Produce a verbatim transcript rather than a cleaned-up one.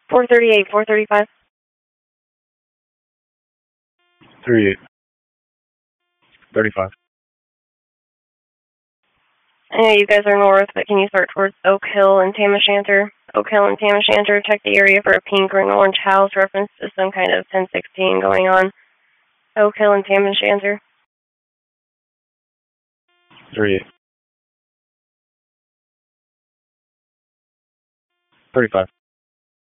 four thirty-eight, four thirty-five. thirty-eight. thirty-five. I know you guys are north, but can you start towards Oak Hill and Tam O'Shanter? Oak Hill and Tam O'Shanter, check the area for a pink or an orange house reference to some kind of ten sixteen going on. Oak Hill and Tam O'Shanter. thirty-eight. thirty-five.